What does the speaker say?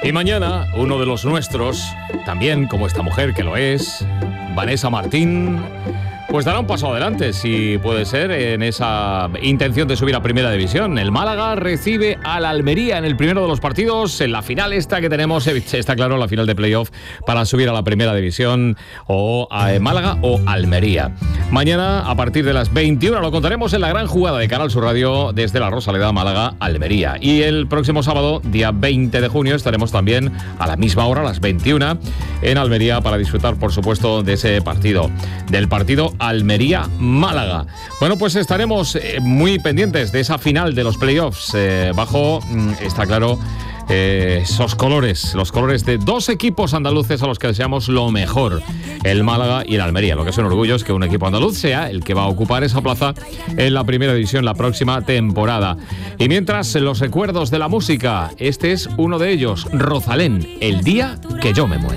Y mañana, uno de los nuestros, también como esta mujer que lo es, Vanessa Martín, pues dará un paso adelante, si puede ser, en esa intención de subir a Primera División. El Málaga recibe al Almería en el primero de los partidos, en la final esta que tenemos, está claro, la final de playoff para subir a la Primera División, o a Málaga o Almería. Mañana, a partir de las 21, lo contaremos en la gran jugada de Canal Sur Radio desde la Rosaleda, Málaga, Almería. Y el próximo sábado, día 20 de junio, estaremos también a la misma hora, a las 21, en Almería, para disfrutar, por supuesto, de ese partido, del partido Almería-Málaga. Bueno, pues estaremos muy pendientes de esa final de los playoffs, bajo, está claro, esos colores, los colores de dos equipos andaluces a los que deseamos lo mejor, el Málaga y el Almería. Lo que es un orgullo es que un equipo andaluz sea el que va a ocupar esa plaza en la Primera División la próxima temporada. Y mientras, los recuerdos de la música, este es uno de ellos, Rosalén, El día que yo me muera.